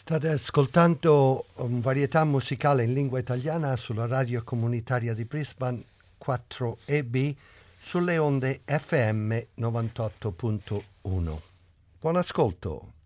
State ascoltando varietà musicale in lingua italiana sulla radio comunitaria di Brisbane 4EB sulle onde FM 98.1. Buon ascolto!